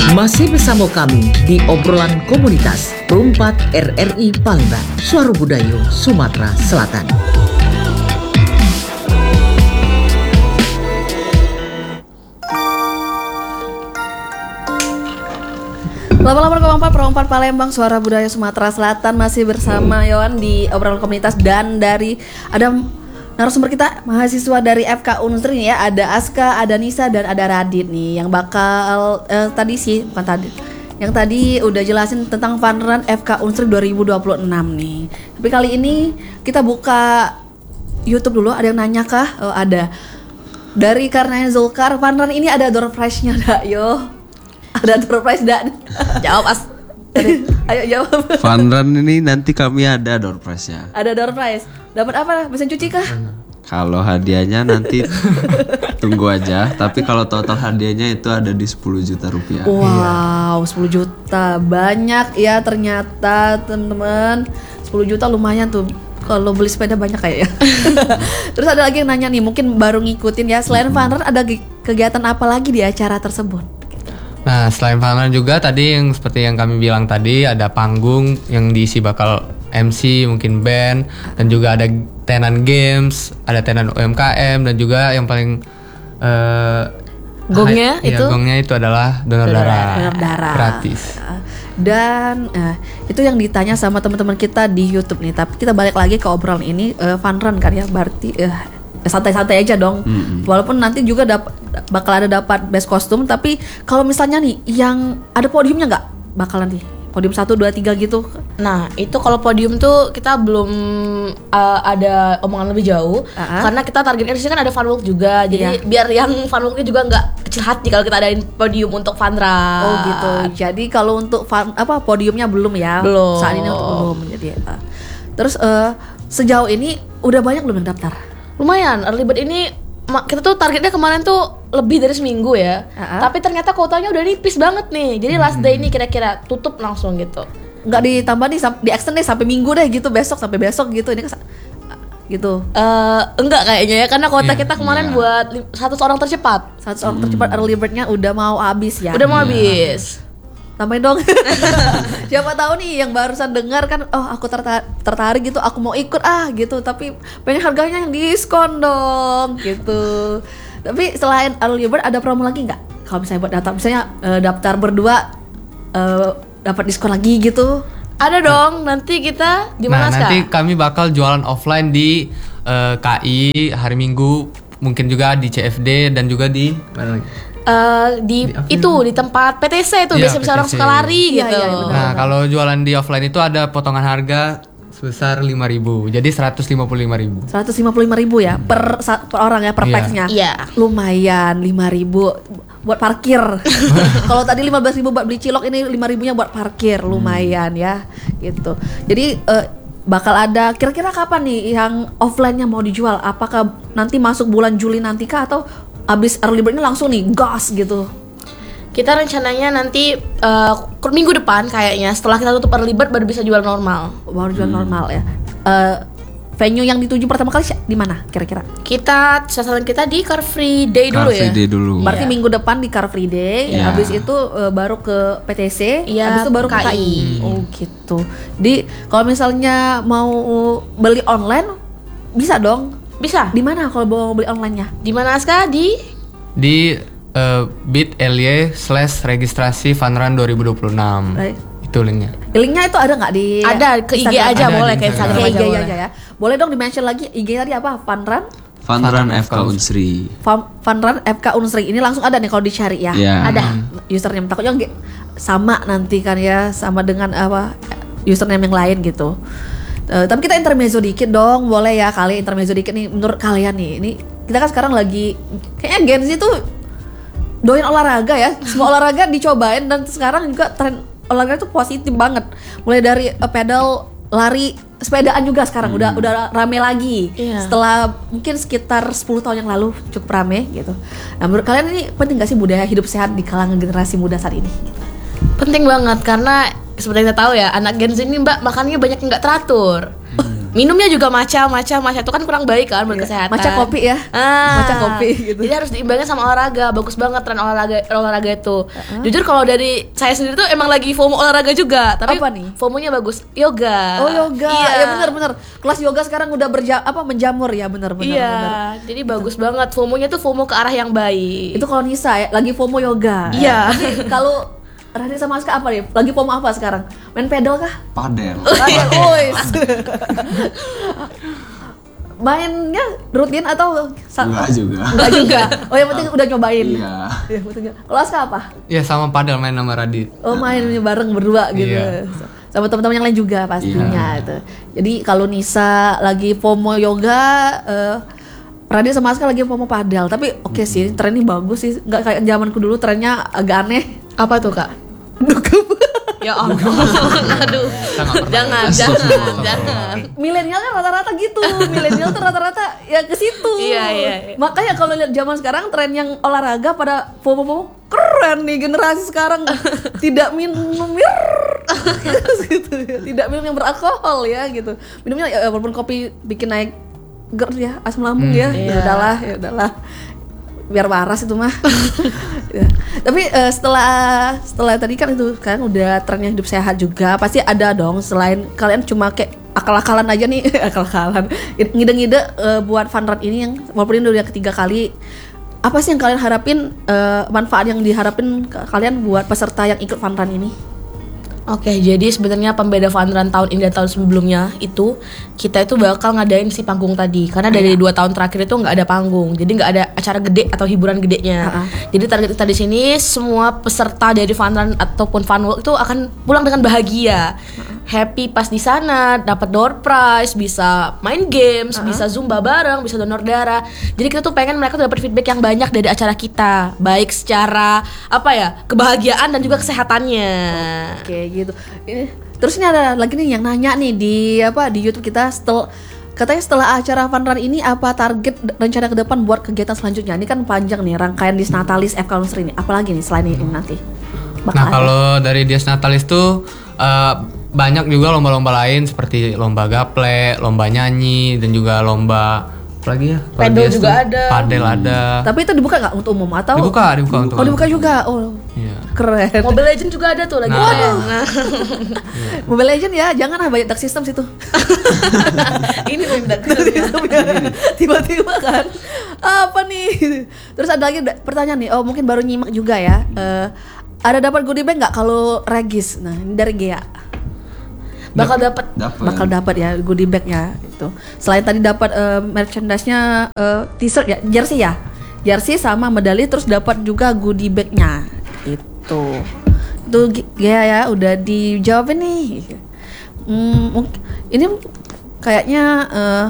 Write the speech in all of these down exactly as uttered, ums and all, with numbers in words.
Masih bersama kami di obrolan komunitas Perumpat R R I Palembang, Suara Budaya Sumatera Selatan. delapan delapan koma empat Perumpat Palembang, Suara Budaya Sumatera Selatan, masih bersama Yohan di obrolan komunitas, dan dari ada narasumber kita mahasiswa dari F K Unsri ya, ada Aska, ada Nisa, dan ada Radit nih yang bakal eh, tadi sih bukan tadi, yang tadi udah jelasin tentang Fun Run F K Unsri dua ribu dua puluh enam nih. Tapi kali ini kita buka YouTube dulu. Ada yang nanya kah? Oh, ada. Dari Karnanya Zulkar, Fun Run ini ada door prize-nya dak yo? Ada door prize dak? Jawab As. Ayo jawab. Fun Run ini nanti kami ada door prize-nya. Ada door prize. Dapat apa? Mesin cuci kah? Kalau hadiahnya nanti tunggu aja. Tapi kalau total hadiahnya itu ada di sepuluh juta rupiah. Wow, sepuluh juta. Banyak ya ternyata teman-teman. sepuluh juta lumayan tuh. Kalau beli sepeda banyak kayak ya. Terus ada lagi yang nanya nih, mungkin baru ngikutin ya. Selain hmm. Fun Run ada kegiatan apa lagi di acara tersebut? Nah, selain Fun Run juga tadi yang seperti yang kami bilang tadi, ada panggung yang diisi bakal M C, mungkin band, dan juga ada tenan games, ada tenan U M K M, dan juga yang paling uh, gongnya hai, itu ya, gongnya itu adalah donor darah, donor darah gratis. Dan uh, itu yang ditanya sama teman-teman kita di YouTube nih. Tapi kita balik lagi ke obrolan ini, uh, Fun Run kan ya, berarti uh, santai-santai aja dong. Mm-hmm. Walaupun nanti juga dap- bakal ada dapat best kostum, tapi kalau misalnya nih yang ada podiumnya nggak bakalan nih? Podium satu, dua, tiga gitu. Nah itu kalau podium tuh kita belum uh, ada omongan lebih jauh, uh-huh. karena kita targetnya disini kan ada fun walk juga. Jadi yeah. biar yang fun walknya juga nggak kecil hati kalau kita adain podium untuk Fun Run. Oh gitu. Jadi kalau untuk fun, apa podiumnya belum ya? Belum. Saat ini untuk belum. Jadi uh. Terus uh, sejauh ini udah banyak belum yang daftar? Lumayan. Early bird ini kita tuh targetnya kemarin tuh lebih dari seminggu ya, uh-huh. tapi ternyata kuotanya udah nipis banget nih. Jadi last day ini kira-kira tutup langsung gitu. Nggak ditambah nih, di extend deh sampai minggu deh gitu, besok sampai besok gitu. Ini kan gitu. Uh, enggak kayaknya ya, karena kuota yeah, kita kemarin yeah. buat seratus orang tercepat. seratus orang tercepat early bird-nya udah mau habis ya. Udah mau yeah. habis. Tambahin dong. Siapa tahu nih yang barusan dengar kan, oh aku tertarik, tertarik gitu, aku mau ikut ah gitu, tapi pengen harganya yang diskon dong gitu. Tapi selain early bird ada promo lagi nggak? Kalau misalnya buat daftar, misalnya uh, daftar berdua uh, dapat diskon lagi gitu? Ada dong. Nanti kita di mana? Nah, nanti kami bakal jualan offline di uh, K I hari Minggu, mungkin juga di C F D dan juga di mana lagi? Uh, di, di itu di tempat P T C itu, ya, biasa bisa orang suka lari ya, gitu. Ya, ya, nah, kalau jualan di offline itu ada potongan harga sebesar lima ribu. Jadi seratus lima puluh lima ribu. seratus lima puluh lima ribu ya, hmm. per, per orang ya, per yeah. pax-nya. Iya. Lumayan lima ribu buat parkir. Kalau tadi lima belas ribu buat beli cilok, ini lima ribunya buat parkir. Lumayan hmm. ya gitu. Jadi uh, bakal ada kira-kira kapan nih yang offline-nya mau dijual? Apakah nanti masuk bulan Juli nanti kah, atau abis early bird-nya langsung nih gas gitu? Kita rencananya nanti uh, minggu depan kayaknya, setelah kita tutup early bird baru bisa jual normal. Baru jual hmm. normal ya. Uh, venue yang dituju pertama kali di mana kira-kira? Kita sasaran kita di Car Free Day Car dulu Free ya. Day dulu. Berarti yeah. minggu depan di Car Free Day, yeah. habis itu uh, baru ke P T C, yeah, habis itu baru ke K I. Hmm. Oh gitu. Di kalau misalnya mau beli online bisa dong? Bisa. Di mana kalau mau beli online-nya? Di mana Aska? Di di uh, bit.ly slash registrasi Fun Run dua ribu dua puluh enam. Right. Itu linknya. Linknya itu ada nggak di? Ada ke I G Instagram? aja Ada boleh, di ke Instagram Oke, aja I G boleh. aja ya. Boleh dong di-mention lagi I G tadi apa? Fun Run? Fun Run F K Unsri. Fun, Fun Run F K Unsri. Ini langsung ada nih kalau dicari ya. Yeah. Ada username. Takutnya nggak sama nanti kan ya, sama dengan apa username yang lain gitu. Uh, tapi kita intermezzo dikit dong, boleh ya kali intermezzo dikit nih menurut kalian nih. Ini kita kan sekarang lagi kayaknya Gen Z tuh doyan olahraga ya. Semua olahraga dicobain, dan sekarang juga tren olahraga tuh positif banget. Mulai dari uh, pedal, lari, sepedaan juga sekarang hmm. udah udah rame lagi. Iya. Setelah mungkin sekitar sepuluh tahun yang lalu cukup rame gitu. Nah, menurut kalian ini penting gak sih budaya hidup sehat di kalangan generasi muda saat ini? Penting banget, karena seperti kita tahu ya, anak Gen Z ini mbak makannya banyak yang nggak teratur. Hmm. Minumnya juga matcha, matcha, matcha itu kan kurang baik kan buat kesehatan. Matcha kopi ya. Ah, Matcha kopi gitu. Jadi harus diimbangin sama olahraga. Bagus banget tren olahraga olahraga itu. Uh-huh. Jujur kalau dari saya sendiri tuh emang lagi FOMO olahraga juga, tapi apa nih? FOMO-nya bagus. Yoga. Oh, yoga. Iya, ya benar-benar. Kelas yoga sekarang udah berja apa menjamur ya, benar-benar. Iya. Benar. Jadi bagus banget. FOMO-nya tuh FOMO ke arah yang baik. Itu kalau Nisa ya, lagi FOMO yoga. Iya. Tapi kalau Radit sama Aska apa nih? Lagi FOMO apa sekarang? Main pedal kah? Padel. Padel, ois. Mainnya rutin atau sa- Enggak juga. Enggak juga. Oh, yang penting udah nyobain. Iya. Iya, betul. Kalau Aska apa? Ya sama padel main sama Radit. Oh, mainnya bareng berdua gitu. Iya. Sama teman-teman yang lain juga pastinya Iya. itu. Jadi kalau Nisa lagi FOMO yoga, eh Radit sama Aska lagi FOMO padel. Tapi oke okay sih, tren ini bagus sih. Enggak kayak zamanku dulu, trennya agak aneh. Apa tuh, Kak? Dukem. Ya ampun. Aduh. Jangan, jangan, jangan. Milenial kan rata-rata gitu. Milenial tuh rata-rata ya ke situ. Iya, iya, iya. Makanya kalau lihat zaman sekarang tren yang olahraga pada FOMO-FOMO keren nih generasi sekarang. Tidak minum bir gitu ya. Tidak minum yang beralkohol ya gitu. Minumnya ya, walaupun kopi bikin naik GERD ya, asam lambung Hmm, ya. iya. Ya udahlah, ya udahlah. Biar waras itu mah. Ya. Tapi uh, setelah setelah tadi kan itu kan udah trennya hidup sehat juga, pasti ada dong selain kalian cuma kayak akal-akalan aja nih, akal-akalan ngide-ngide uh, buat fun run ini yang walaupun ini udah ketiga kali. Apa sih yang kalian harapin, uh, manfaat yang diharapin ke kalian buat peserta yang ikut fun run ini? Oke, jadi sebenarnya pembeda fun run tahun ini dan tahun sebelumnya itu kita itu bakal ngadain si panggung tadi. Karena dari dua tahun terakhir itu nggak ada panggung, jadi nggak ada acara gede atau hiburan gedenya. Uh-uh. Jadi target kita di sini semua peserta dari fun run ataupun fun walk itu akan pulang dengan bahagia, uh-uh. happy pas di sana, dapat door prize, bisa main games, uh-uh. bisa zumba bareng, bisa donor darah. Jadi kita tuh pengen mereka tuh dapat feedback yang banyak dari acara kita, baik secara apa ya kebahagiaan dan juga kesehatannya. Oke gitu. Ini terus ini ada lagi nih yang nanya nih di apa di YouTube kita, setel katanya setelah acara fun run ini apa target rencana ke depan buat kegiatan selanjutnya? Ini kan panjang nih rangkaian Disnatalis F K Unsri ini. Apalagi nih selain ini nanti? Bakal Nah ada? kalau dari Disnatalis tuh uh, banyak juga lomba-lomba lain seperti lomba gaple, lomba nyanyi dan juga lomba apa lagi ya? Kalau Padel Dias juga tuh ada. Padel ada. Tapi itu dibuka nggak untuk umum atau? Dibuka, dibuka untuk Oh dibuka juga. Oh Iya. keren. Mobile Legend juga ada tuh lagi. Nah. tren. Nah. Mobile Legend ya, jangan ah banyak dark system situ. Ini main dark Tiba-tiba kan apa nih? Terus ada lagi da- pertanyaan nih. Oh mungkin baru nyimak juga ya. Eh, ada dapat goodie bag nggak kalau Regis? Nah ini dari Gea. bakal dapat. Dapat. Bakal dapat ya goodie bag-nya itu. Selain tadi dapat uh, merchandise-nya, uh, t-shirt ya, jersey ya. Jersey sama medali, terus dapat juga goodie bag-nya. Itu. Itu ya ya udah dijawab nih. Hmm, mungkin ini kayaknya uh,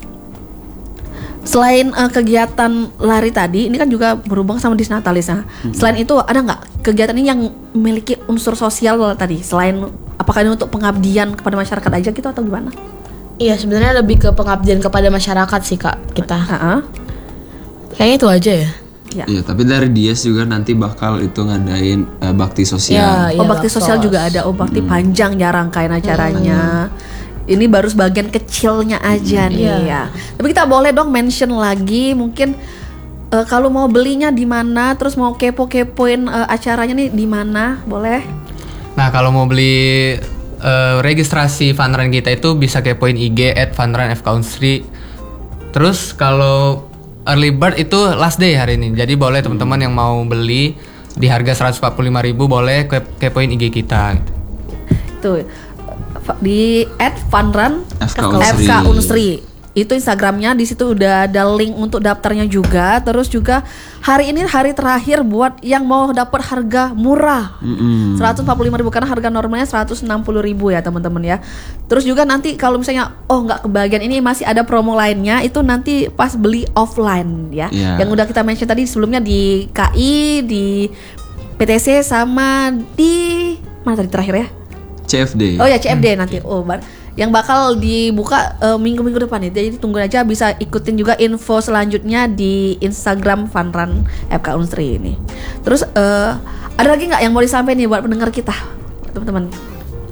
selain uh, kegiatan lari tadi, ini kan juga berhubung sama Disnatalis. Nah, hmm. Selain itu ada nggak kegiatan ini yang memiliki unsur sosial tadi? Selain apakah ini untuk pengabdian kepada masyarakat aja gitu atau gimana? Iya, sebenarnya lebih ke pengabdian kepada masyarakat sih Kak kita. Uh-huh. Kayaknya itu aja ya. Ya. Iya, tapi dari Dias juga nanti bakal itu ngadain uh, bakti sosial. Ya, Oh iya, bakti sosial baksos. juga ada. Oh bakti Hmm. panjang ya rangkaian acaranya. Ini baru sebagian kecilnya aja nih Iya. ya. Tapi kita boleh dong mention lagi mungkin uh, kalau mau belinya di mana, terus mau kepo-kepoin uh, acaranya nih di mana, boleh? Nah kalau mau beli uh, registrasi fun run kita itu bisa kepoin I G at funrun F K Unsri. Terus kalau early bird itu last day hari ini. Jadi boleh teman-teman yang mau beli di harga seratus empat puluh lima ribu boleh ke- kepoin I G kita. Tuh di at funrun F K F K Unsri. Itu Instagramnya, di situ udah ada link untuk daftarnya juga. Terus juga hari ini hari terakhir buat yang mau dapat harga murah. Mm-mm. seratus empat puluh lima ribu karena harga normalnya seratus enam puluh ribu ya teman-teman ya. Terus juga nanti kalau misalnya oh nggak kebagian ini masih ada promo lainnya, itu nanti pas beli offline ya. Yeah. Yang udah kita mention tadi sebelumnya di K I, di P T C sama di mana tadi terakhir ya? C F D. Oh ya C F D nanti. Oh bar yang bakal dibuka uh, minggu-minggu depan itu. Jadi tunggu aja, bisa ikutin juga info selanjutnya di Instagram Funrun F K Unsri ini. Terus uh, ada lagi nggak yang mau disampaikan nih buat pendengar kita, teman-teman?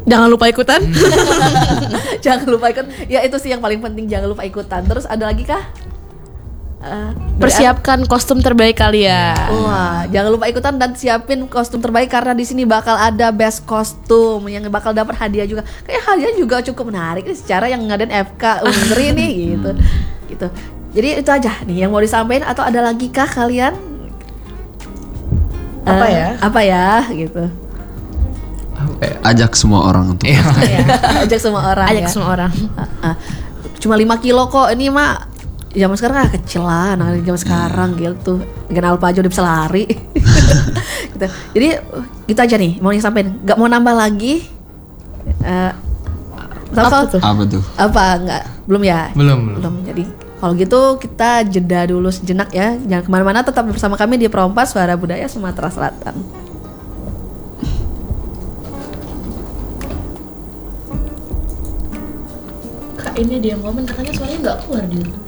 Jangan lupa ikutan. Jangan lupa ikut. Ya itu sih yang paling penting, jangan lupa ikutan. Terus ada lagi kah? Uh, Persiapkan kostum terbaik kalian. Wah, jangan lupa ikutan dan siapin kostum terbaik karena di sini bakal ada best kostum yang bakal dapat hadiah juga. Kayak hadiah juga cukup menarik nih secara yang ngadain F K Unsri nih gitu. Gitu. Jadi itu aja nih yang mau disampaikan atau ada lagi kah kalian? Apa Uh, ya? Apa ya gitu. Ajak semua orang untuk Iya. Ajak semua orang. Ajak ya. semua orang. Uh, uh. Cuma lima kilo kok ini mah. Zaman sekarang ah kecil lah, nah zaman sekarang gitu. Dengan Alpa aja udah bisa lari. Gitu. Jadi gitu aja nih, mau yang sampein. Gak mau nambah lagi? Uh, Apa tuh? apa tuh? Apa enggak? Belum ya? Belum, belum. Belum. Jadi kalau gitu kita jeda dulu sejenak ya. Jangan kemana-mana, tetap bersama kami di Pro empat Suara Budaya Sumatera Selatan. Kak, ini dia yang komen katanya suaranya nggak keluar di YouTube.